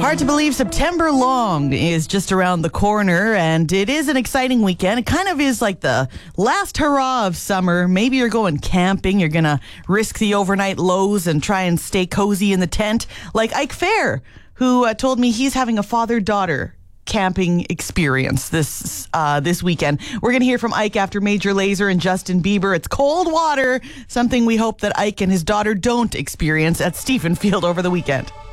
Hard to believe September long is just around the corner, and it is an exciting weekend. It kind of is like the last hurrah of summer. Maybe you're going camping. You're going to risk the overnight lows and try and stay cozy in the tent. Like Ike Fair, who told me he's having a father-daughter camping experience this weekend. We're going to hear from Ike after Major Lazer and Justin Bieber. It's cold water, something we hope that Ike and his daughter don't experience at Stephenfield over the weekend.